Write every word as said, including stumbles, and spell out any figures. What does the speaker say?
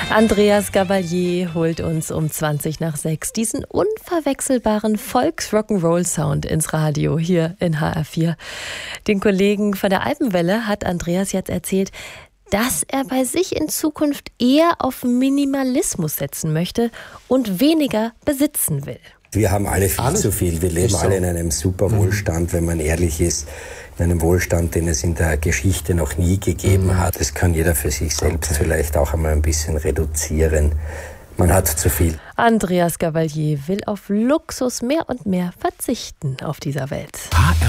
Andreas Gabalier holt uns um zwanzig nach sechs diesen unverwechselbaren Volks-Rock'n'Roll-Sound ins Radio hier in H R vier. Den Kollegen von der Alpenwelle hat Andreas jetzt erzählt, dass er bei sich in Zukunft eher auf Minimalismus setzen möchte und weniger besitzen will. Wir haben alle viel Alles? zu viel. Wir leben so. alle in einem super Wohlstand, wenn man ehrlich ist. In einem Wohlstand, den es in der Geschichte noch nie gegeben Mhm. hat. Das kann jeder für sich selbst Okay. vielleicht auch einmal ein bisschen reduzieren. Man hat zu viel. Andreas Gabalier will auf Luxus mehr und mehr verzichten auf dieser Welt.